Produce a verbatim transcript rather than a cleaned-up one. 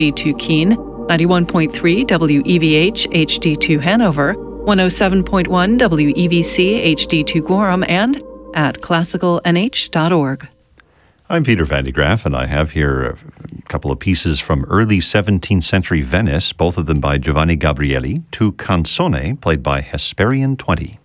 D two Keene, ninety-one point three W E V H H D two Hanover, one oh seven point one W E V C H D two Gorham, and at classical n h dot org. I'm Peter Van de Graaff, and I have here a couple of pieces from early seventeenth century Venice, both of them by Giovanni Gabrieli, Tu Canzone, played by Hesperian twenty.